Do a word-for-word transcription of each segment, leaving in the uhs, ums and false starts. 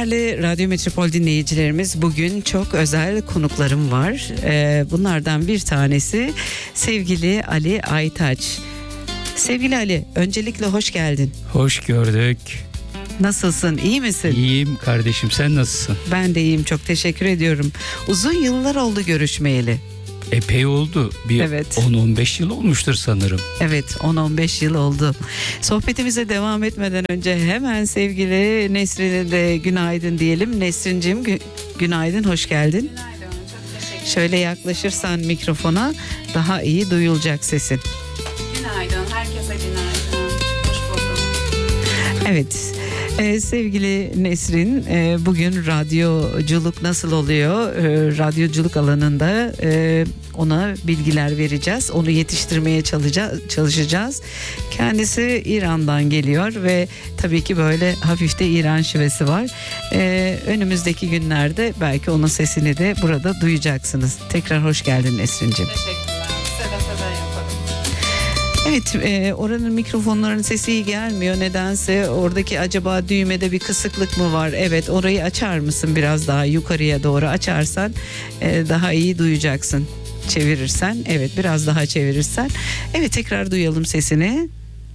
Değerli Radyo Metropol dinleyicilerimiz, bugün çok özel konuklarım var. Ee, bunlardan bir tanesi sevgili Ali Aytaç. Sevgili Ali, öncelikle hoş geldin. Hoş gördük. Nasılsın, iyi misin? İyiyim kardeşim, sen nasılsın? Ben de iyiyim, çok teşekkür ediyorum. Uzun yıllar oldu görüşmeyeli. Epey oldu. Bir Evet. on on beş yıl olmuştur sanırım. Evet, on on beş yıl oldu. Sohbetimize devam etmeden önce hemen sevgili Nesrin'e de günaydın diyelim. Nesrin'cim gü- günaydın, hoş geldin. Günaydın, çok teşekkür ederim. Şöyle yaklaşırsan mikrofona daha iyi duyulacak sesin. Günaydın, herkese günaydın. Hoş bulduk. Evet. Ee, sevgili Nesrin, e, bugün radyoculuk nasıl oluyor? E, radyoculuk alanında e, ona bilgiler vereceğiz. Onu yetiştirmeye çalışacağız. çalışacağız. Kendisi İran'dan geliyor ve tabii ki böyle hafif de İran şivesi var. E, önümüzdeki günlerde belki onun sesini de burada duyacaksınız. Tekrar hoş geldin Nesrin'ciğim. Teşekkürler. Seve seve yaparım. Evet, e, oranın mikrofonların sesi iyi gelmiyor. Nedense oradaki acaba düğmede bir kısıklık mı var? Evet, orayı açar mısın biraz daha yukarıya doğru açarsan e, daha iyi duyacaksın. Çevirirsen, evet biraz daha çevirirsen. Evet, tekrar duyalım sesini.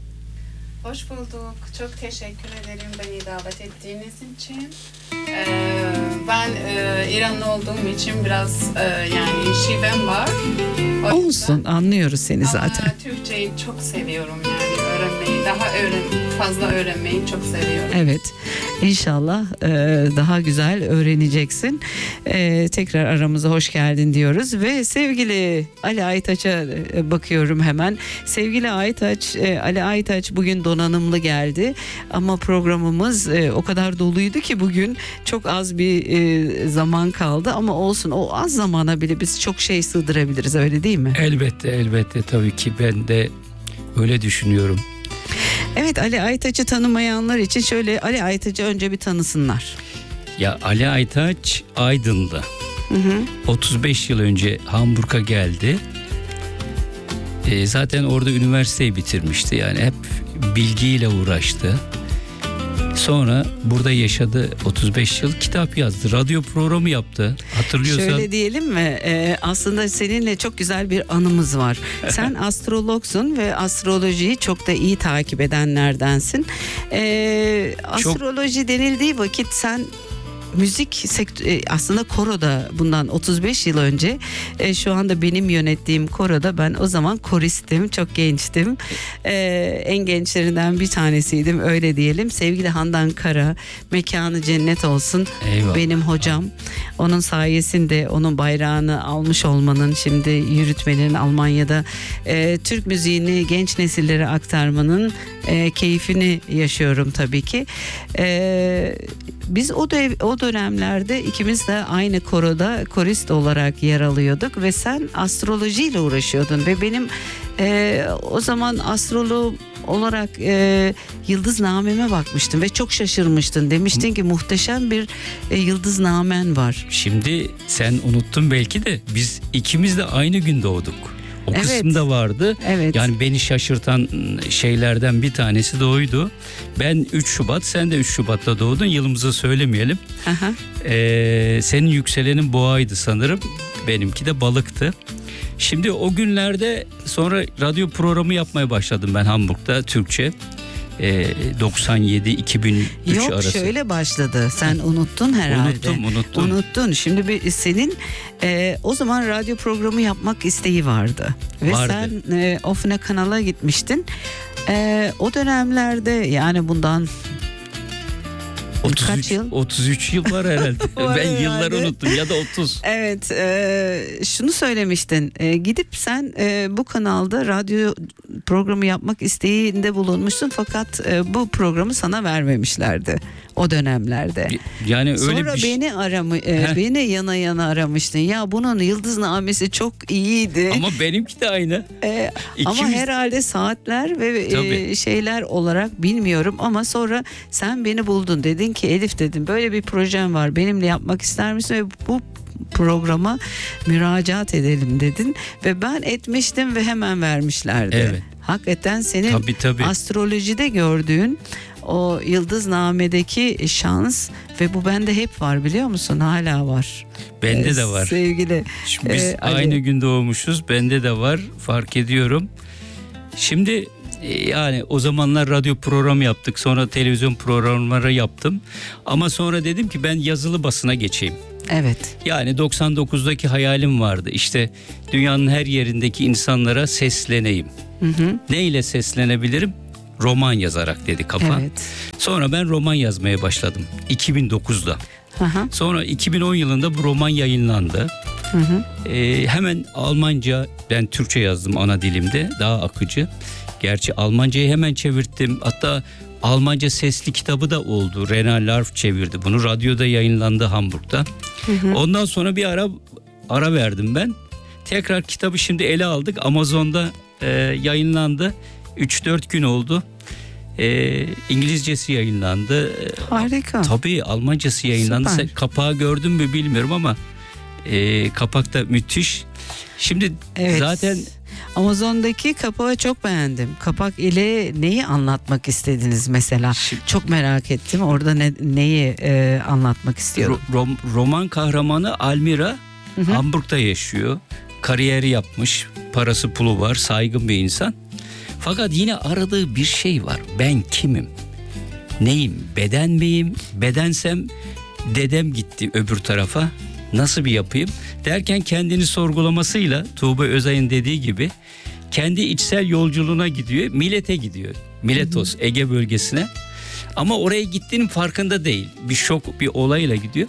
Hoş bulduk. Çok teşekkür ederim beni davet ettiğiniz için. Ee, ben e, İranlı olduğum için biraz e, yani şivem var. O yüzden- Olsun, anlıyoruz seni zaten. Ama Türkçeyi çok seviyorum yani öğrenmeyi. Daha öğren, fazla öğrenmeyi çok seviyorum. Evet, inşallah e, daha güzel öğreneceksin. E, tekrar aramıza hoş geldin diyoruz ve sevgili Ali Aytaç'a e, bakıyorum hemen. Sevgili Aytaç, e, Ali Aytaç bugün donanımlı geldi ama programımız e, o kadar doluydu ki bugün çok az bir e, zaman kaldı ama olsun, o az zamana bile biz çok şey sığdırabiliriz, öyle değil mi? Elbette elbette tabii ki ben de öyle düşünüyorum. Evet, Ali Aytaç'ı tanımayanlar için şöyle Ali Aytaç'ı önce bir tanısınlar. Ya Ali Aytaç Aydınlı. Hı hı. otuz beş yıl önce Hamburg'a geldi. E, zaten orada üniversiteyi bitirmişti. Yani hep bilgiyle uğraştı. Sonra burada yaşadı otuz beş yıl, kitap yazdı, radyo programı yaptı. Hatırlıyorsan. Şöyle diyelim mi? Ee, aslında seninle çok güzel bir anımız var. Sen astrologsun ve astrolojiyi çok da iyi takip edenlerdensin. Ee, astroloji denildiği vakit sen müzik sektörü, aslında koroda bundan otuz beş yıl önce, e, şu anda benim yönettiğim koroda ben o zaman koristim, çok gençtim. E, en gençlerinden bir tanesiydim, öyle diyelim. Sevgili Handan Kara, mekanı cennet olsun. Eyvallah. Benim hocam. Onun sayesinde onun bayrağını almış olmanın, şimdi yürütmenin, Almanya'da e, Türk müziğini genç nesillere aktarmanın e, keyfini yaşıyorum tabii ki. E, biz o, de, o dönemlerde ikimiz de aynı koroda korist olarak yer alıyorduk ve sen astrolojiyle uğraşıyordun ve benim e, o zaman astrolog olarak e, yıldıznameme bakmıştım ve çok şaşırmıştın. Demiştin ki muhteşem bir e, yıldıznamen var. Şimdi sen unuttun belki de biz ikimiz de aynı gün doğduk. O Evet. kısımda vardı. Evet. Yani beni şaşırtan şeylerden bir tanesi de oydu. Ben üç Şubat, sen de üç Şubat'ta doğdun. Yılımızı söylemeyelim. Aha. Ee, senin yükselenin boğaydı sanırım. Benimki de balıktı. Şimdi o günlerde sonra radyo programı yapmaya başladım ben Hamburg'da, Türkçe. Ee, doksan yedi iki bin üç Yok, arası. şöyle başladı. Sen unuttun herhalde. Unuttum, unuttum. Unuttun. Şimdi bir, senin e, o zaman radyo programı yapmak isteği vardı. Ve Vardı. sen e, Ofne kanala gitmiştin. E, o dönemlerde, yani bundan otuz üç, kaç yıl? otuz üç yıl var herhalde. Var Ben yılları herhalde. unuttum, ya da otuz. Evet, e, şunu söylemiştin. E, gidip sen e, bu kanalda radyo programı yapmak isteğinde bulunmuşsun, fakat e, bu programı sana vermemişlerdi o dönemlerde. Yani öyle Sonra bir şey. beni aramı, e, Heh. beni yana yana aramıştın. Ya bunun yıldıznamesi çok iyiydi. Ama benimki de aynı. E, ama İkimiz- herhalde saatler ve e, Tabii. şeyler olarak bilmiyorum, ama sonra sen beni buldun, dedin ki Elif, dedim, böyle bir projem var, benimle yapmak ister misin ve bu programa müracaat edelim dedin ve ben etmiştim ve hemen vermişlerdi. Evet. Hakikaten senin Tabii tabii. astrolojide gördüğün o Yıldızname'deki şans ve bu bende hep var, biliyor musun? Hala var. Bende Ee, de var. Sevgili. Şimdi biz Ee, Ali. aynı gün doğmuşuz. Bende de var. Fark ediyorum. Şimdi e, yani o zamanlar radyo programı yaptık. Sonra televizyon programları yaptım. Ama sonra dedim ki ben yazılı basına geçeyim. Evet. Yani doksan dokuzdaki hayalim vardı. İşte dünyanın her yerindeki insanlara sesleneyim. Hı hı. Ne ile seslenebilirim? Roman yazarak dedi kafa. Evet. Sonra ben roman yazmaya başladım. iki bin dokuzda. Hı hı. Sonra iki bin on yılında bu roman yayınlandı. Hı hı. Ee, hemen Almanca, ben Türkçe yazdım ana dilimde, daha akıcı. Gerçi Almancayı hemen çevirttim. Hatta Almanca sesli kitabı da oldu. Rena Larf çevirdi bunu. Radyoda yayınlandı Hamburg'da. Hı hı. Ondan sonra bir ara ara verdim ben. Tekrar kitabı şimdi ele aldık. Amazon'da e, yayınlandı. üç dört gün oldu. E, İngilizcesi yayınlandı. Harika. Tabii Almancası yayınlandı. Süper. Sen kapağı gördün mü bilmiyorum ama e, kapak da müthiş. Şimdi Evet. zaten Amazon'daki kapağı çok beğendim. Kapak ile neyi anlatmak istediniz mesela? Şimdi- Çok merak ettim. Orada ne, neyi e, anlatmak istiyorum? ro- rom- roman kahramanı Almira Hı hı. Hamburg'da yaşıyor. Kariyeri yapmış, parası pulu var, saygın bir insan. Fakat yine aradığı bir şey var. Ben kimim? Neyim? Beden miyim? Bedensem dedem gitti öbür tarafa. Nasıl bir yapayım? Derken kendini sorgulamasıyla Tuğba Özay'ın dediği gibi kendi içsel yolculuğuna gidiyor. Millet'e gidiyor. Miletos, Ege bölgesine. Ama oraya gittiğinin farkında değil. Bir şok, bir olayla gidiyor.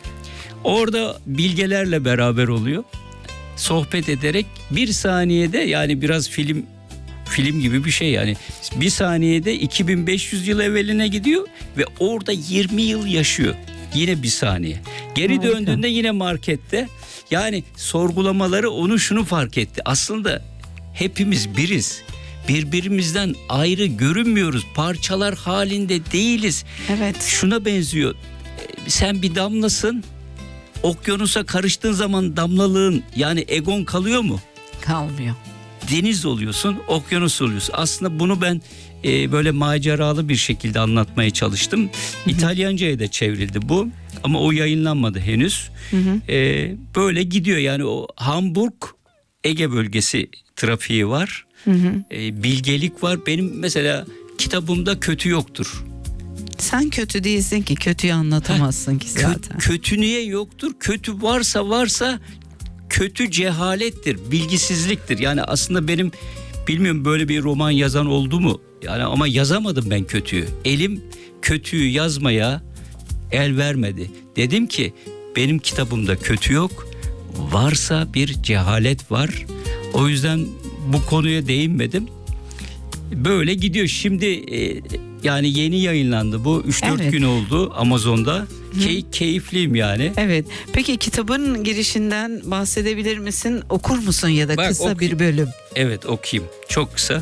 Orada bilgelerle beraber oluyor. Sohbet ederek bir saniyede, yani biraz film film gibi bir şey yani. Bir saniyede iki bin beş yüz yıl evveline gidiyor ve orada yirmi yıl yaşıyor. Yine bir saniye. Geri Harika. döndüğünde yine markette. Yani sorgulamaları onu şunu fark etti. Aslında hepimiz biriz. Birbirimizden ayrı görünmüyoruz. Parçalar halinde değiliz. Evet. Şuna benziyor. Sen bir damlasın. Okyanusa karıştığın zaman damlalığın, yani egon kalıyor mu? Kalmıyor. Deniz oluyorsun, okyanus oluyorsun. Aslında bunu ben e, böyle maceralı bir şekilde anlatmaya çalıştım. İtalyanca'ya da çevrildi bu ama o yayınlanmadı henüz. Hı hı. E, böyle gidiyor yani, o Hamburg Ege bölgesi trafiği var. Hı hı. E, bilgelik var. Benim mesela kitabımda kötü yoktur. Sen kötü değilsin ki, kötüyü anlatamazsın ki Kö- zaten. kötü niye yoktur? Kötü varsa varsa kötü cehalettir, bilgisizliktir. Yani aslında benim, bilmiyorum böyle bir roman yazan oldu mu? Yani ama yazamadım ben kötüyü. Elim kötüyü yazmaya el vermedi. Dedim ki benim kitabımda kötü yok. Varsa bir cehalet var. O yüzden bu konuya değinmedim. Böyle gidiyor. Şimdi e, yani yeni yayınlandı bu. üç dört Evet. gün oldu Amazon'da. Key, keyifliyim yani. Evet. Peki kitabın girişinden bahsedebilir misin? Okur musun ya da Bak, kısa okuyayım. bir bölüm? Evet, okuyayım. Çok kısa.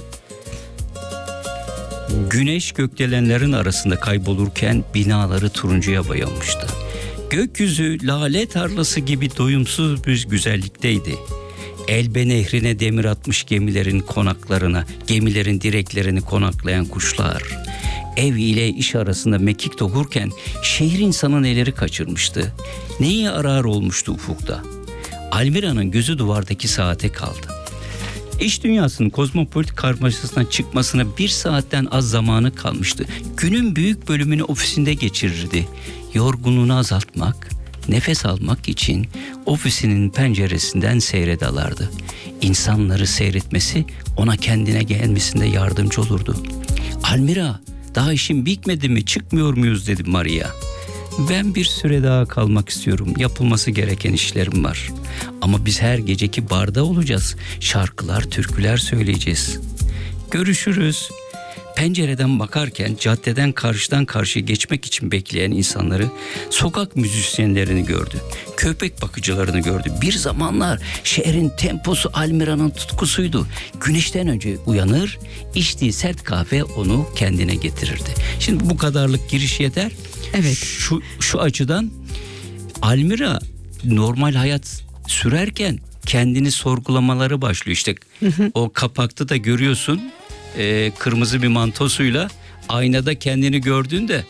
Güneş gökdelenlerin arasında kaybolurken binaları turuncuya boyanmıştı. Gökyüzü lale tarlası gibi doyumsuz bir güzellikteydi. Elbe nehrine demir atmış gemilerin konaklarına, gemilerin direklerini konaklayan kuşlar. Ev ile iş arasında mekik dokurken şehir insanın elleri kaçırmıştı. Neyi arar olmuştu ufukta? Almira'nın gözü duvardaki saate kaldı. İş dünyasının kozmopolit karmaşasından çıkmasına bir saatten az zamanı kalmıştı. Günün büyük bölümünü ofisinde geçirirdi. Yorgunluğunu azaltmak, nefes almak için ofisinin penceresinden seyredalardı. İnsanları seyretmesi ona kendine gelmesinde yardımcı olurdu. Almira, daha işin bitmedi mi, çıkmıyor muyuz dedi Maria. Ben bir süre daha kalmak istiyorum. Yapılması gereken işlerim var. Ama biz her geceki barda olacağız. Şarkılar, türküler söyleyeceğiz. Görüşürüz. Pencereden bakarken caddeden karşıdan karşıya geçmek için bekleyen insanları, sokak müzisyenlerini gördü. Köpek bakıcılarını gördü. Bir zamanlar şehrin temposu Almira'nın tutkusuydu. Güneşten önce uyanır, içtiği sert kahve onu kendine getirirdi. Şimdi bu kadarlık giriş yeter. Evet. Şu, şu açıdan Almira normal hayat sürerken kendini sorgulamaları başlıyor. İşte o kapakta da görüyorsun, e, kırmızı bir mantosuyla aynada kendini gördüğünde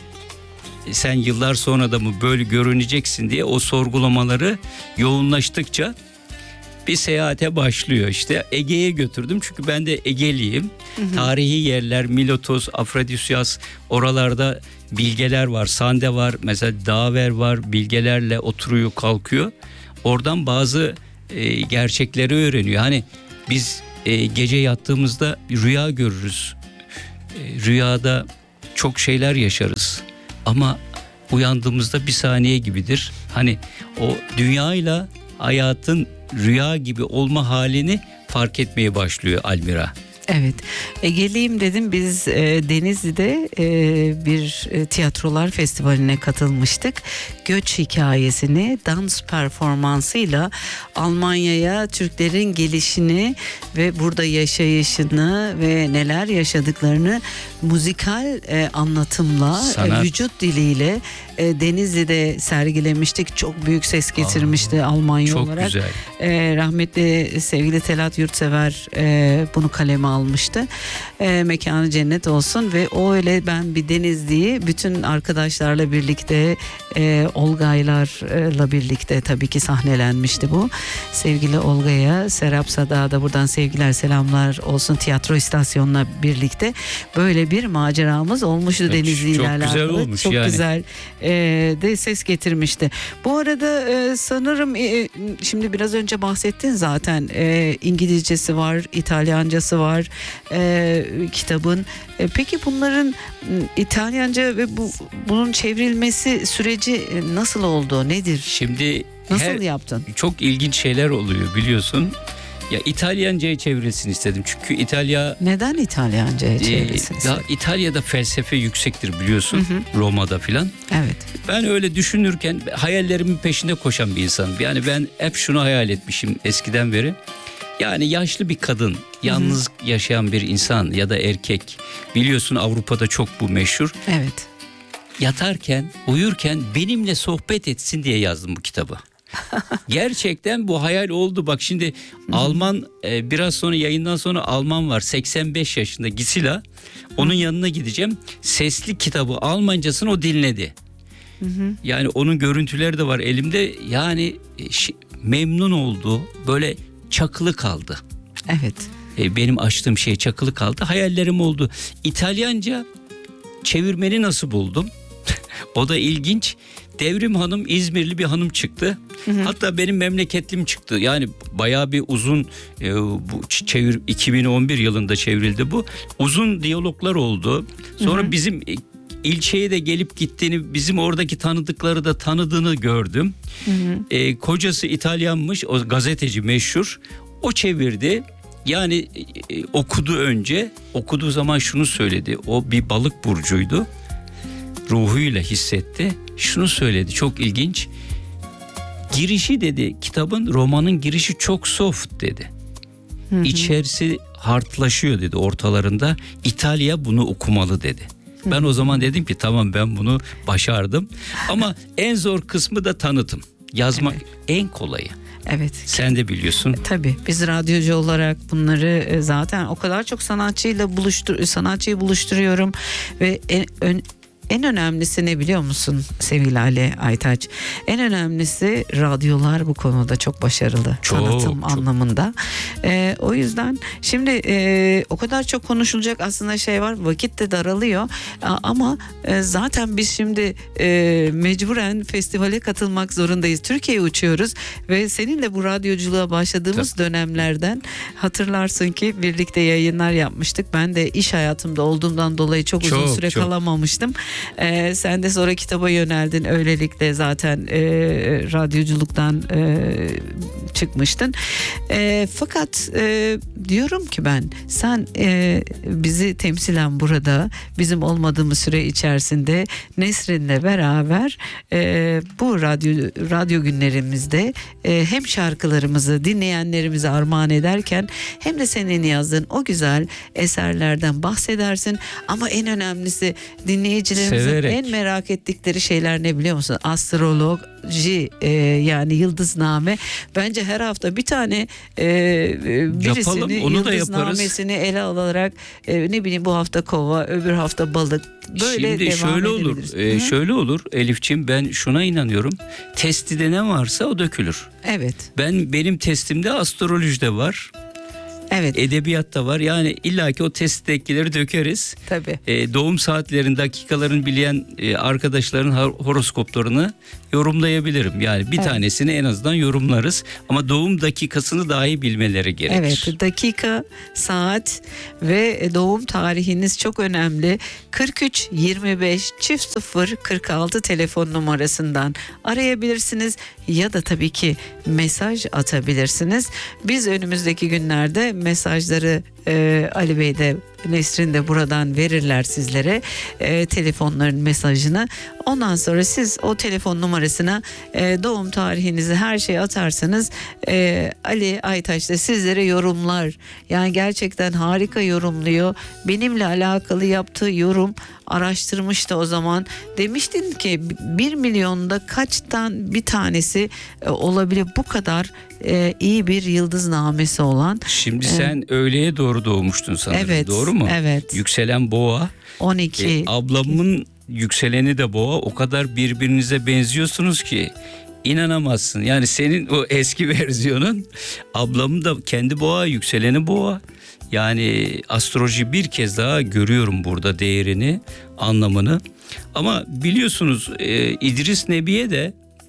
sen yıllar sonra da mı böyle görüneceksin diye o sorgulamaları yoğunlaştıkça bir seyahate başlıyor. İşte Ege'ye götürdüm çünkü ben de Egeliyim. Hı hı. Tarihi yerler, Milotos, Afrodisyas, oralarda bilgeler var. Sande var, mesela Daver var, bilgelerle oturuyor, kalkıyor. Oradan bazı e, gerçekleri öğreniyor. Hani biz e, gece yattığımızda rüya görürüz. E, rüyada çok şeyler yaşarız. Ama uyandığımızda bir saniye gibidir. Hani o dünyayla hayatın rüya gibi olma halini fark etmeye başlıyor Almira. Evet, Ege'liyim dedim. Biz e, Denizli'de e, bir e, tiyatrolar festivaline katılmıştık. Göç hikayesini dans performansıyla Almanya'ya Türklerin gelişini ve burada yaşayışını ve neler yaşadıklarını müzikal e, anlatımla, e, vücut diliyle e, Denizli'de sergilemiştik. Çok büyük ses getirmişti Aa, Almanya çok olarak. Güzel. E, rahmetli sevgili Telat Yurtsever e, bunu kaleme almıştı. E, mekanı cennet olsun ve o öyle ben bir Denizli'yi bütün arkadaşlarla birlikte e, Olga'ylarla birlikte tabii ki sahnelenmişti bu. Sevgili Olga'ya, Serap Sada'ya da buradan sevgiler selamlar olsun, tiyatro istasyonuna birlikte böyle bir maceramız olmuştu evet, Denizli ile alakalı. Çok güzel olmuş çok yani. güzel e, de ses getirmişti. Bu arada e, sanırım e, şimdi biraz önce bahsettin zaten e, İngilizcesi var, İtalyancası var e, kitabın. E, peki bunların İtalyanca ve bu bunun çevrilmesi süreci nasıl oldu? Nedir? Şimdi nasıl her, yaptın? Çok ilginç şeyler oluyor biliyorsun. Ya İtalyanca'ya çevrilsin istedim. Çünkü İtalya... Neden İtalyanca'ya çevrilsin? E, ya İtalya'da felsefe yüksektir biliyorsun. Hı hı. Roma'da filan. Evet. Ben öyle düşünürken hayallerimin peşinde koşan bir insanım. Yani ben hep şunu hayal etmişim eskiden beri. Yani yaşlı bir kadın, yalnız hı hı. yaşayan bir insan ya da erkek. Biliyorsun Avrupa'da çok bu meşhur. Evet. Yatarken, uyurken benimle sohbet etsin diye yazdım bu kitabı. Gerçekten bu hayal oldu. Bak şimdi Hı-hı. Alman e, biraz sonra yayından sonra Alman var seksen beş yaşında Gisela. Onun Hı-hı. yanına gideceğim. Sesli kitabı Almancasını o dinledi. Hı-hı. Yani onun görüntüleri de var elimde. Yani e, ş- memnun oldu. Böyle çakılı kaldı. Evet. E, benim açtığım şey çakılı kaldı. Hayallerim oldu. İtalyanca çevirmeni nasıl buldum? O da ilginç. Devrim Hanım İzmirli bir hanım çıktı. Hı hı. Hatta benim memleketlim çıktı. Yani bayağı bir uzun e, bu çevir iki bin on bir yılında çevrildi bu. Uzun diyaloglar oldu. Sonra hı hı. bizim ilçeye de gelip gittiğini, bizim oradaki tanıdıkları da tanıdığını gördüm. Hı hı. E, kocası İtalyanmış, o gazeteci meşhur. O çevirdi. Yani e, okudu önce. Okuduğu zaman şunu söyledi. O bir balık burcuydu. Ruhuyla hissetti. Şunu söyledi, çok ilginç. Girişi dedi, kitabın, romanın girişi çok soft dedi. Hı hı. İçerisi hartlaşıyor dedi ortalarında. İtalya bunu okumalı dedi. Hı hı. Ben o zaman dedim ki tamam, ben bunu başardım. Ama en zor kısmı da tanıtım. Yazmak evet. en kolayı. Evet. Sen de biliyorsun. E, tabii biz radyocu olarak bunları e, zaten o kadar çok sanatçıyla buluştur sanatçıyı buluşturuyorum ve en, ön, en önemlisi ne biliyor musun sevgili Ali Aytaç? En önemlisi radyolar bu konuda çok başarılı. Çok, tanıtım çok. anlamında. Ee, o yüzden şimdi e, o kadar çok konuşulacak aslında şey var. Vakit de daralıyor. Ama e, zaten biz şimdi e, mecburen festivale katılmak zorundayız. Türkiye'ye uçuyoruz ve seninle bu radyoculuğa başladığımız Tabii. dönemlerden hatırlarsın ki birlikte yayınlar yapmıştık. Ben de iş hayatımda olduğumdan dolayı çok, çok uzun süre çok. kalamamıştım. Ee, sen de sonra kitaba yöneldin. Öylelikle zaten e, radyoculuktan e, çıkmıştın. E, fakat e, diyorum ki ben sen e, bizi temsilen burada bizim olmadığımız süre içerisinde Nesrin'le beraber e, bu radyo radyo günlerimizde e, hem şarkılarımızı dinleyenlerimize armağan ederken hem de senin yazdığın o güzel eserlerden bahsedersin. Ama en önemlisi dinleyicilerimiz izleyicilerimizin severek. en merak ettikleri şeyler ne biliyor musun? Astroloji, e, yani yıldızname. Bence her hafta bir tane e, birisini, Yapalım, onu da yaparız. yıldıznamesini ele alarak e, ne bileyim bu hafta kova, öbür hafta balık. Böyle Şimdi devam şöyle olur, edebiliriz. e, Hı? şöyle olur Elifçim, ben şuna inanıyorum. Testide ne varsa o dökülür. Evet, Ben benim testimde astrolojide var, evet, edebiyatta var. Yani illaki o testtekileri dökeriz. tabii. E, doğum saatlerini, dakikalarını bilen e, arkadaşların hor- horoskoplarını yorumlayabilirim. Yani bir Evet. tanesini en azından yorumlarız. Ama doğum dakikasını dahi bilmeleri gerekir. Evet, dakika, saat ve doğum tarihiniz çok önemli. kırk üç yirmi beş çift sıfır kırk altı telefon numarasından arayabilirsiniz ya da tabii ki mesaj atabilirsiniz. Biz önümüzdeki günlerde mesajları e, Ali Bey de Nesrin de buradan verirler sizlere e, telefonların mesajını. Ondan sonra siz o telefon numarasına e, doğum tarihinizi, her şeyi atarsanız e, Ali Aytaç da sizlere yorumlar. Yani gerçekten harika yorumluyor. Benimle alakalı yaptığı yorum, araştırmıştı o zaman. Demiştin ki bir milyonda kaçtan bir tanesi e, olabilir bu kadar e, iyi bir yıldıznamesi olan. Şimdi sen öğleye doğru doğmuştun sanırım. Evet, Doğru mu? evet. Yükselen boğa. on iki. E, ablamın yükseleni de boğa. O kadar birbirinize benziyorsunuz ki inanamazsın. Yani senin o eski versiyonun, ablamın da kendi boğa, yükseleni boğa. Yani astroloji bir kez daha görüyorum burada değerini, anlamını. Ama biliyorsunuz e, İdris Nebi'ye de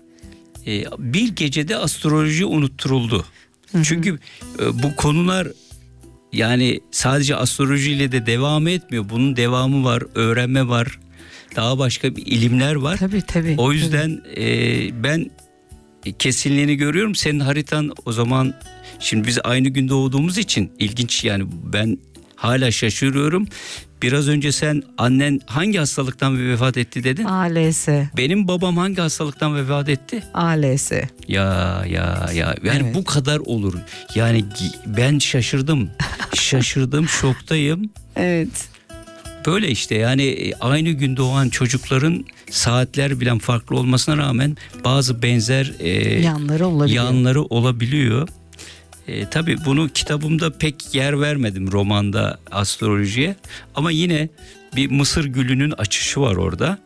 e, bir gecede astroloji unutturuldu. Hı hı. Çünkü e, bu konular yani sadece astrolojiyle de devam etmiyor. Bunun devamı var, öğrenme var, daha başka bir ilimler var. Tabii tabii. O yüzden e, ben kesinliğini görüyorum. Senin haritan o zaman, şimdi biz aynı gün doğduğumuz için ilginç, yani ben hala şaşırıyorum. Biraz önce sen annen hangi hastalıktan vefat etti dedin? A L S. Benim babam hangi hastalıktan vefat etti? A L S. Ya ya ya yani Evet. bu kadar olur. Yani ben şaşırdım. Şaşırdım, şoktayım. Evet. Böyle işte yani aynı gün doğan çocukların saatler bilen farklı olmasına rağmen bazı benzer e, Yanları olabiliyor. yanları olabiliyor. E, tabii bunu kitabımda pek yer vermedim, romanda astrolojiye, ama yine bir mısır gülünün açışı var orada.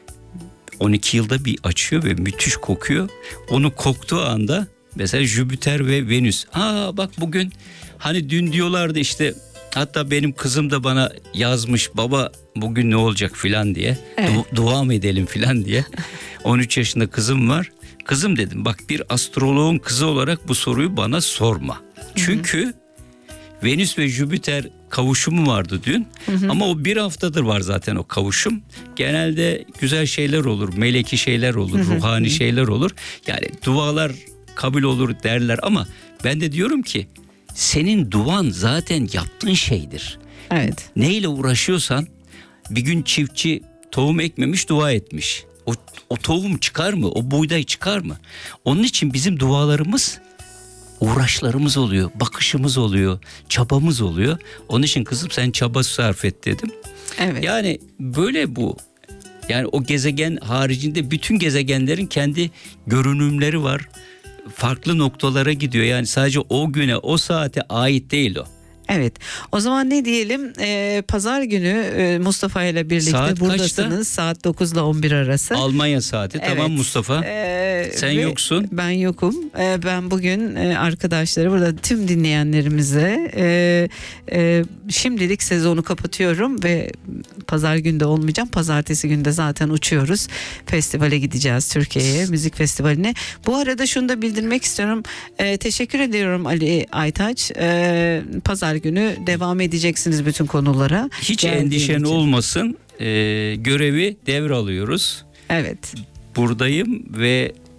on iki yılda bir açıyor ve müthiş kokuyor. Onu koktuğu anda mesela Jüpiter ve Venüs. Aa bak bugün hani dün diyorlardı işte, hatta benim kızım da bana yazmış, baba bugün ne olacak filan diye. Evet. Du- dua mı edelim filan diye. on üç yaşında kızım var. Kızım dedim, bak bir astroloğun kızı olarak bu soruyu bana sorma. Çünkü hı hı. Venüs ve Jüpiter kavuşumu vardı dün. Hı hı. Ama o bir haftadır var zaten o kavuşum. Genelde güzel şeyler olur, meleki şeyler olur, hı hı. ruhani şeyler olur. Yani dualar kabul olur derler, ama ben de diyorum ki senin duan zaten yaptığın şeydir. Evet. Neyle uğraşıyorsan, bir gün çiftçi tohum ekmemiş, dua etmiş. O, o tohum çıkar mı? O buğday çıkar mı? Onun için bizim dualarımız uğraşlarımız oluyor, bakışımız oluyor, çabamız oluyor. Onun için kızım sen çaba sarf et dedim. Evet. Yani böyle bu. Yani o gezegen haricinde bütün gezegenlerin kendi görünümleri var. Farklı noktalara gidiyor. Yani sadece o güne, o saate ait değil o. Evet. O zaman ne diyelim? Ee, Pazar günü e, Mustafa ile birlikte Saat buradasınız. kaçta? Saat dokuz ile on bir arası. Almanya saati. Evet. Tamam Mustafa. Ee, Sen ve yoksun. Ben yokum. Ee, ben bugün e, arkadaşları, burada tüm dinleyenlerimize e, e, şimdilik sezonu kapatıyorum ve Pazar günü de olmayacağım. Pazartesi günü de zaten uçuyoruz. Festivale gideceğiz, Türkiye'ye, müzik festivaline. Bu arada şunu da bildirmek istiyorum. E, teşekkür ediyorum Ali Aytaç. E, Pazar günü devam edeceksiniz bütün konulara. Hiç Geldiğin endişen için. olmasın. Ee, görevi devralıyoruz. Evet. Buradayım ve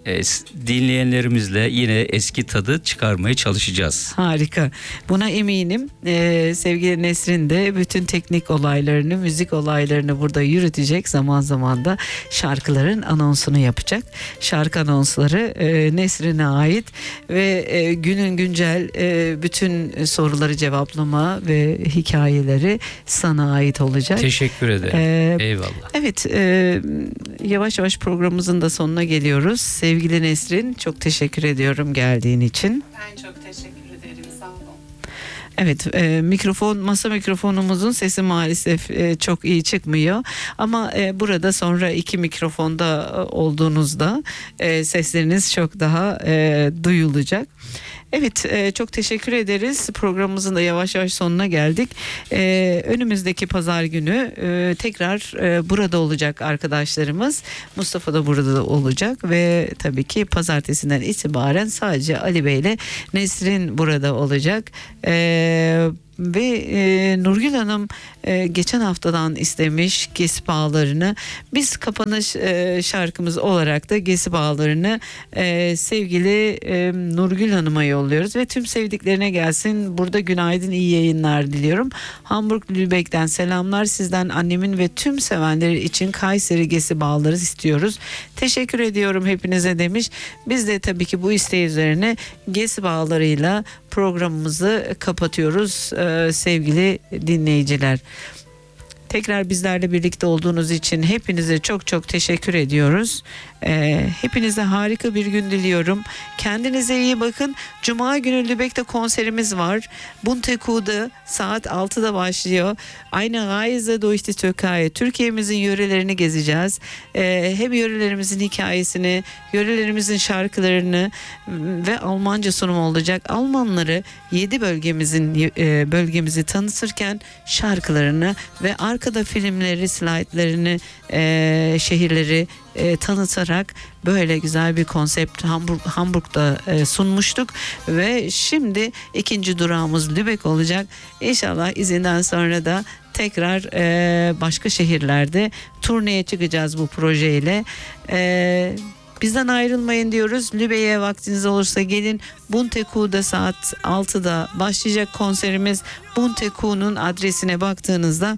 e, dinleyenlerimizle yine eski tadı çıkarmaya çalışacağız. Harika. Buna eminim. Ee, sevgili Nesrin de bütün teknik olaylarını, müzik olaylarını burada yürütecek. Zaman zaman da şarkıların anonsunu yapacak. Şarkı anonsları e, Nesrin'e ait ve e, günün güncel e, bütün soruları cevaplama ve hikayeleri sana ait olacak. Teşekkür ederim. Ee, Eyvallah. Evet, e, yavaş yavaş programımızın da sonuna geliyoruz. Sevgili Nesrin, çok teşekkür ediyorum geldiğin için. Ben çok teşekkür ederim. Sağ olun. Evet, e, mikrofon masa mikrofonumuzun sesi maalesef e, çok iyi çıkmıyor ama e, burada sonra iki mikrofonda e, olduğunuzda e, sesleriniz çok daha e, duyulacak. Evet, e, çok teşekkür ederiz. Programımızın da yavaş yavaş sonuna geldik. E, önümüzdeki pazar günü e, tekrar e, burada olacak arkadaşlarımız. Mustafa da burada olacak ve tabii ki pazartesinden itibaren sadece Ali Bey ile Nesrin burada olacak. E, Ve e, Nurgül Hanım e, geçen haftadan istemiş Gesi Bağları'nı. Biz kapanış e, şarkımız olarak da Gesi Bağları'nı e, sevgili e, Nurgül Hanım'a yolluyoruz ve tüm sevdiklerine gelsin. Burada günaydın, iyi yayınlar diliyorum. Hamburg Lübeck'ten selamlar. Sizden annemin ve tüm sevenleri için Kayseri Gesi Bağları istiyoruz. Teşekkür ediyorum hepinize demiş. Biz de tabii ki bu isteği üzerine Gesi Bağları'yla programımızı kapatıyoruz ee, sevgili dinleyiciler. Tekrar bizlerle birlikte olduğunuz için hepinize çok çok teşekkür ediyoruz. Ee, hepinize harika bir gün diliyorum. Kendinize iyi bakın. Cuma günü Lübeck'te konserimiz var. Bunteku'da saat altıda başlıyor. Aynı Reise durch die Türkei. Türkiye'mizin yörelerini gezeceğiz. Ee, hem yörelerimizin hikayesini, yörelerimizin şarkılarını ve Almanca sunum olacak. Almanları yedi bölgemizin e, bölgemizi tanıtırken şarkılarını ve arkada filmleri, slaytlarını, e, şehirleri e, tanıtarak böyle güzel bir konsept Hamburg, Hamburg'da e, sunmuştuk ve şimdi ikinci durağımız Lübeck olacak. İnşallah izinden sonra da tekrar e, başka şehirlerde turneye çıkacağız bu projeyle. E, Bizden ayrılmayın diyoruz. Lübeck'e vaktiniz olursa gelin. Bunteku'da saat altıda başlayacak konserimiz. Bunteku'nun adresine baktığınızda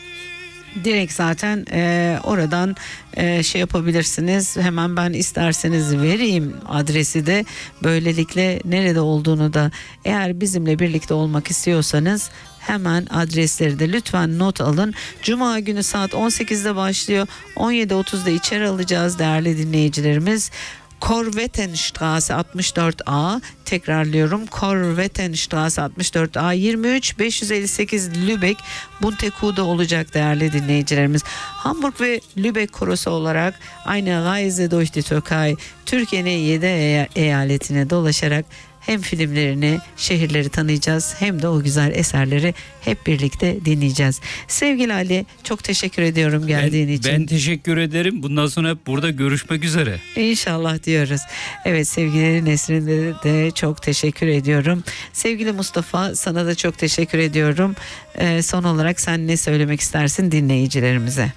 direkt zaten e, oradan e, şey yapabilirsiniz. Hemen ben isterseniz vereyim adresi de. Böylelikle nerede olduğunu da, eğer bizimle birlikte olmak istiyorsanız hemen adresleri de lütfen not alın. Cuma günü saat on sekizde başlıyor. on yedi otuzda içeri alacağız değerli dinleyicilerimiz. Korvettenstraße altmış dört A, tekrarlıyorum, Korvettenstraße altmış dört A yirmi üç beş yüz elli sekiz Lübeck Bunteku'da olacak değerli dinleyicilerimiz. Hamburg ve Lübeck korosu olarak aynı Reise durch die Türkei, Türkiye'nin yedi eyaletine dolaşarak hem filmlerini, şehirleri tanıyacağız hem de o güzel eserleri hep birlikte dinleyeceğiz. Sevgili Ali, çok teşekkür ediyorum geldiğin ben, için. Ben teşekkür ederim. Bundan sonra hep burada görüşmek üzere. İnşallah diyoruz. Evet, sevgili Nesrin'e de çok teşekkür ediyorum. Sevgili Mustafa, sana da çok teşekkür ediyorum. Ee, son olarak sen ne söylemek istersin dinleyicilerimize?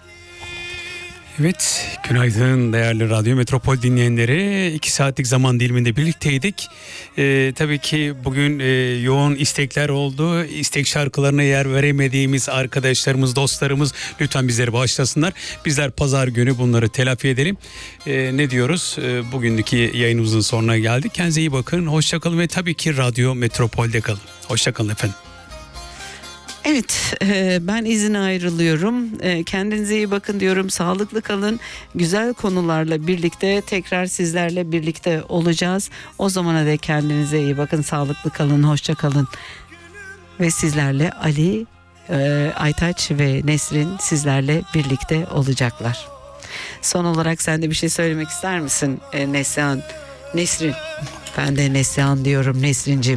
Evet, günaydın değerli Radyo Metropol dinleyenleri. İki saatlik zaman diliminde birlikteydik. Ee, tabii ki bugün e, yoğun istekler oldu. İstek şarkılarına yer veremediğimiz arkadaşlarımız, dostlarımız lütfen bizleri bağışlasınlar. Bizler pazar günü bunları telafi edelim. Ee, ne diyoruz? Ee, bugünkü yayınımızın sonuna geldik. Kendinize iyi bakın, hoşçakalın ve tabii ki Radyo Metropol'de kalın. Hoşçakalın efendim. Evet, ben izine ayrılıyorum. Kendinize iyi bakın diyorum. Sağlıklı kalın. Güzel konularla birlikte tekrar sizlerle birlikte olacağız. O zamana dek kendinize iyi bakın. Sağlıklı kalın. Hoşça kalın. Ve sizlerle Ali, Aytaç ve Nesrin sizlerle birlikte olacaklar. Son olarak sen de bir şey söylemek ister misin Neslihan? Nesrin. Ben de Neslihan diyorum, Nesrincim.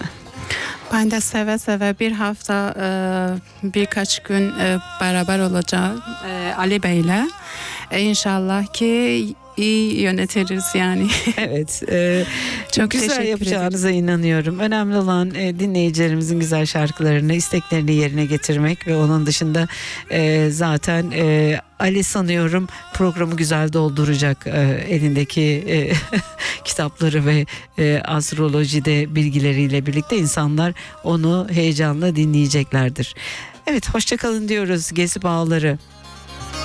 Ben de seve seve bir hafta e, birkaç gün e, beraber olacağım e, Ali Bey'le. E, İnşallah ki iyi yönetiriz yani. Evet. E, Çok güzel teşekkür yapacağınıza inanıyorum. Önemli olan e, dinleyicilerimizin güzel şarkılarını, isteklerini yerine getirmek ve onun dışında e, zaten e, Ali sanıyorum programı güzel dolduracak e, elindeki e, kitapları ve e, astrolojide bilgileriyle birlikte insanlar onu heyecanla dinleyeceklerdir. Evet, hoşça kalın diyoruz Gezi Bağları